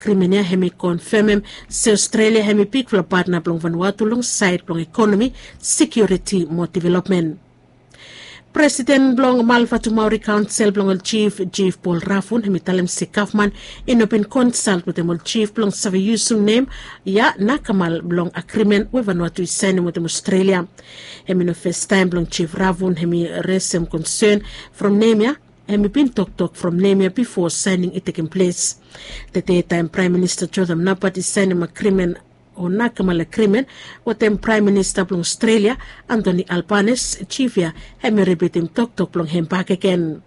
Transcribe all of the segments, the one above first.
Crimea hemi confirmem se Australia hemi pick for partner blong Vanuatu long side blong economy, security, more development. President blong Malfatu Maori Council blong Chief Paul Rafun hemi talem si Kaufman in open consult with the Chief blong Savi Yusung name ya nakamal blong agreement with Vanuatu signing with Australia. Hemi no first time blong Chief Rafun hemi raised some concern from Nemia. Hemi been talk from Nemia before signing it taking place. The daytime Prime Minister Jotham Napat is signing agreement o nakamal agreement with them Prime Minister blong Australia Anthony Albanese chiefia hemi repeating talk blong him back again.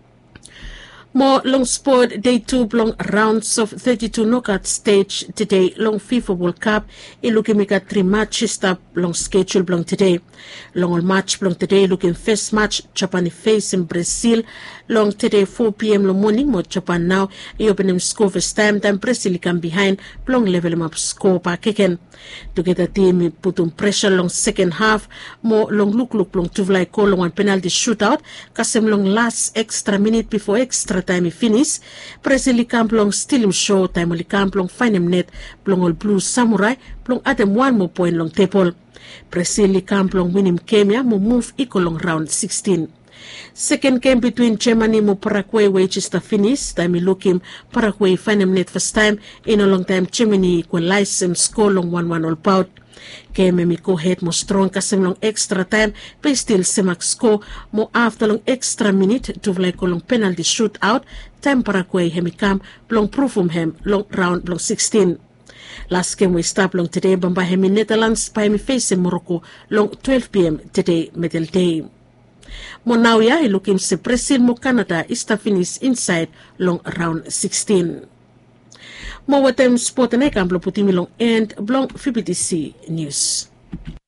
More long sport day 2 blong rounds of 32 knockout stage today long FIFA World Cup looking at 3 matches stop long schedule blong today. Long match blong today looking first match Japan face in Brazil long today 4 p.m. long morning mo Japan now opening score first time Brazil come behind blong level up score back again. Together team put on pressure long second half more long look long tuvlai call long one penalty shootout kasem long last extra minute before extra time finish. Brazil camp long still him show time only camp long find him net long all blue samurai long add them 1 more point long table. Brazil camp long win him Kenya mo move equal long round 16. Second game between Germany mo Paraguay which is the finish. Time look him Paraguay find him net first time in a long time Germany equalize him score long 1-1 all bout. Game mi go head mo strong kasem long extra time but still semak score mo after long extra minute to like long penalty shootout time Paraguay hemi kam long proof him long round long 16. Last game we stop long today bamba hemi Netherlands by me face Morocco long 12 p.m. today middle day. Mo now ya looking se Brazil mo Canada is the finish inside long round 16. Mo watem sport na ikamblo putimi long end blong FBTC News.